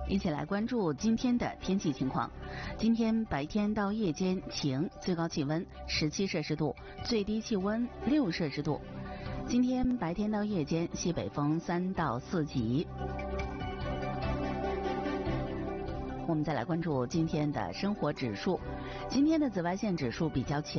一起来关注今天的天气情况。今天白天到夜间晴，最高气温17摄氏度，最低气温6摄氏度。今天白天到夜间西北风3到4级。我们再来关注今天的生活指数。今天的紫外线指数比较强。